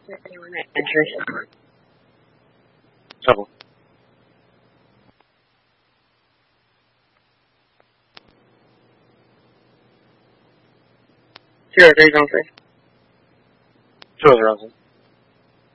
anyone that enters. Trouble. Zero 3 zone 3. 2 0 0.